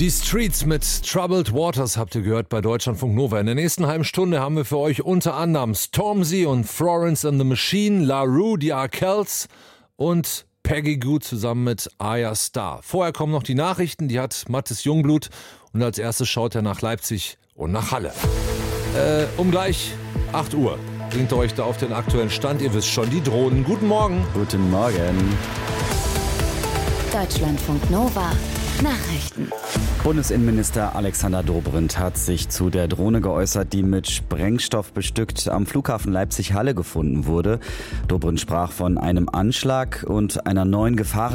Die Streets mit Troubled Waters habt ihr gehört bei Deutschlandfunk Nova. In der nächsten halben Stunde haben wir für euch unter anderem Stormzy und Florence and the Machine, La Rue, die Arkells und Peggy Gou zusammen mit Aya Star. Vorher kommen noch die Nachrichten, die hat Mathis Jungblut und als erstes schaut er nach Leipzig und nach Halle. Um gleich 8 Uhr bringt er euch da auf den aktuellen Stand. Ihr wisst schon, die Drohnen. Guten Morgen. Guten Morgen. Deutschlandfunk Nova. Nachrichten. Bundesinnenminister Alexander Dobrindt hat sich zu der Drohne geäußert, die mit Sprengstoff bestückt am Flughafen Leipzig-Halle gefunden wurde. Dobrindt sprach von einem Anschlag und einer neuen Gefahr.